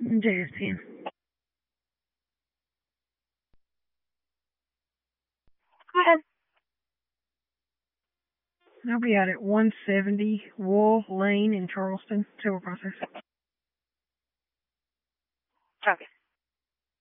JS10. Go ahead. I'll be out at 170 Wolf Lane in Charleston, civil process. Okay.